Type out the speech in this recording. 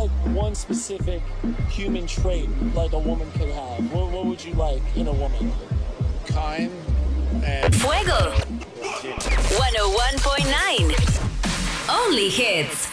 like one specific human trait like a woman could have? What would you like in a woman? Kind and Fuego 101.9 Only hits.